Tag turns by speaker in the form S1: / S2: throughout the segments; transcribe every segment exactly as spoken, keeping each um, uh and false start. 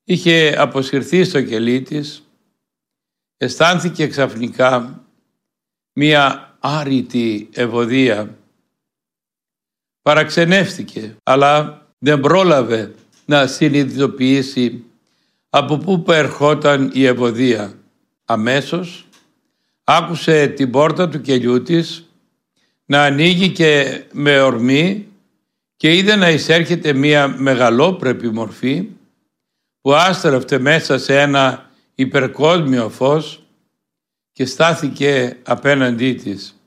S1: είχε αποσυρθεί στο κελί της, αισθάνθηκε ξαφνικά μία άρρητη ευωδία. Παραξενεύτηκε, αλλά δεν πρόλαβε να συνειδητοποιήσει από πού προερχόταν η ευωδία. Αμέσως άκουσε την πόρτα του κελιού της να ανοίγει και με ορμή και είδε να εισέρχεται μία μεγαλόπρεπη μορφή που άστρεφτε μέσα σε ένα υπερκόσμιο φως και στάθηκε απέναντί της.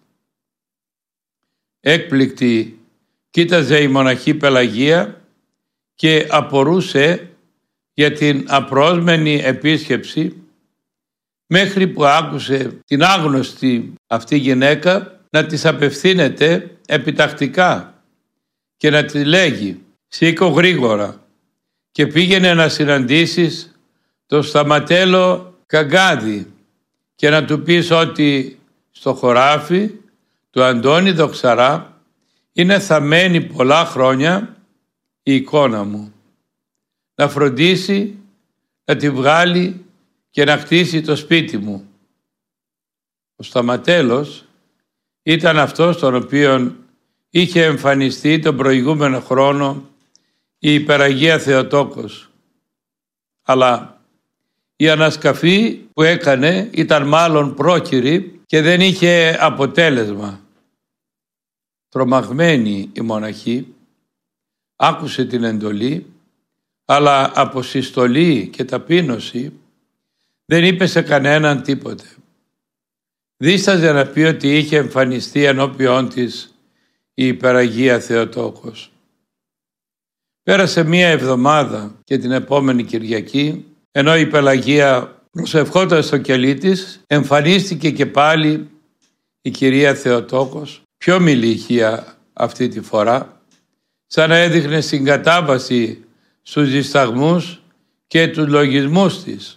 S1: Έκπληκτη κοίταζε η μοναχή Πελαγία και απορούσε για την απρόσμενη επίσκεψη, μέχρι που άκουσε την άγνωστη αυτή γυναίκα να της απευθύνεται επιτακτικά και να της λέγει «Σήκω γρήγορα και πήγαινε να συναντήσεις τον Σταματέλο Καγκάδη και να του πεις ότι στο χωράφι του Αντώνη Δοξαρά είναι θαμμένη πολλά χρόνια η εικόνα μου. Να φροντίσει να τη βγάλει και να χτίσει το σπίτι μου». Ο Σταματέλος ήταν αυτός τον οποίον είχε εμφανιστεί τον προηγούμενο χρόνο η Υπεραγία Θεοτόκος. Αλλά η ανασκαφή που έκανε ήταν μάλλον πρόκυρη και δεν είχε αποτέλεσμα. Τρομαγμένη η μοναχή άκουσε την εντολή, αλλά από συστολή και ταπείνωση δεν είπε σε κανέναν τίποτε. Δίσταζε να πει ότι είχε εμφανιστεί ενώπιόν της η Υπεραγία Θεοτόκος. Πέρασε μία εβδομάδα και την επόμενη Κυριακή, ενώ η Πελαγία προσευχόταν στο κελί της, εμφανίστηκε και πάλι η κυρία Θεοτόκος, πιο μιλήχια αυτή τη φορά, σαν να έδειχνε συγκατάβαση στους δισταγμούς και τους λογισμούς της.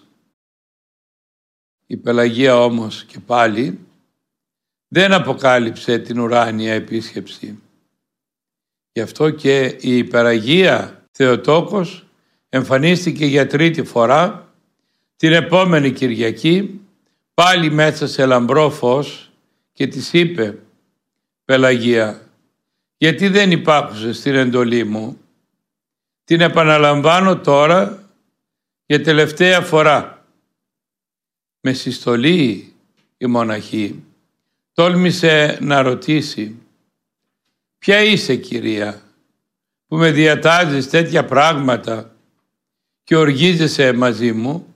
S1: Η Πελαγία όμως και πάλι δεν αποκάλυψε την ουράνια επίσκεψη. Γι' αυτό και η Υπεραγία Θεοτόκος εμφανίστηκε για τρίτη φορά την επόμενη Κυριακή, πάλι μέσα σε λαμπρό φως, και της είπε «Πελαγία, γιατί δεν υπάκουσες στην εντολή μου? Την επαναλαμβάνω τώρα για τελευταία φορά». Με συστολή η μοναχή τόλμησε να ρωτήσει «Ποια είσαι, κυρία, που με διατάζεις τέτοια πράγματα και οργίζεσαι μαζί μου?»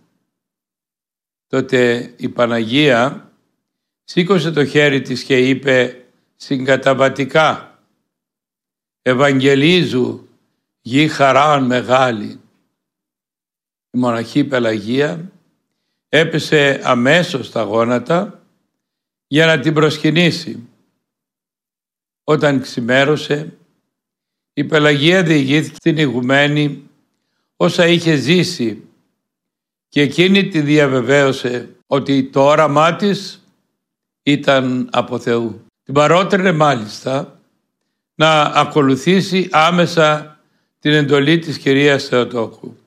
S1: Τότε η Παναγία σήκωσε το χέρι της και είπε συγκαταβατικά «Ευαγγελίζου γη χαράν μεγάλη». Η μοναχή Πελαγία έπεσε αμέσως στα γόνατα για να την προσκυνήσει. Όταν ξημέρωσε, η Πελαγία διηγήθηκε στην ηγουμένη όσα είχε ζήσει και εκείνη τη διαβεβαίωσε ότι το όραμά της ήταν από Θεού. Την παρότρινε μάλιστα να ακολουθήσει άμεσα την εντολή της κυρίας Θεοτόκου.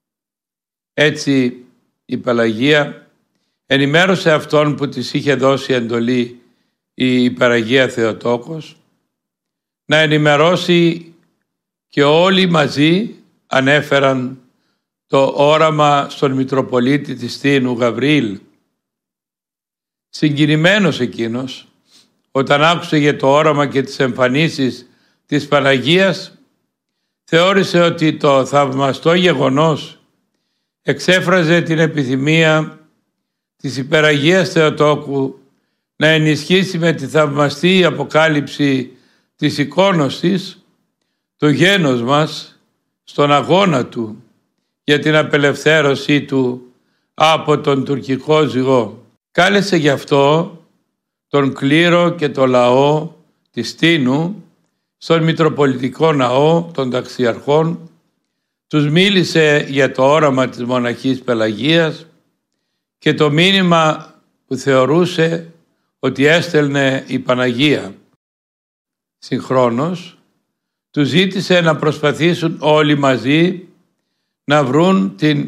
S1: Έτσι η Πελαγία ενημέρωσε αυτόν που της είχε δώσει εντολή η Υπεραγία Θεοτόκος να ενημερώσει, και όλοι μαζί ανέφεραν το όραμα στον Μητροπολίτη της Τίνου Γαβριήλ. Συγκινημένος εκείνος, όταν άκουσε για το όραμα και τις εμφανίσεις της Παναγίας, θεώρησε ότι το θαυμαστό γεγονός εξέφραζε την επιθυμία της Υπεραγίας Θεοτόκου να ενισχύσει με τη θαυμαστή αποκάλυψη της εικόνος της το γένος μας στον αγώνα του για την απελευθέρωσή του από τον τουρκικό ζυγό. Κάλεσε γι' αυτό τον κλήρο και το λαό της Τίνου στον Μητροπολιτικό Ναό των Ταξιαρχών, τους μίλησε για το όραμα της μοναχής Πελαγίας και το μήνυμα που θεωρούσε ότι έστελνε η Παναγία. Συγχρόνως, τους ζήτησε να προσπαθήσουν όλοι μαζί να βρουν την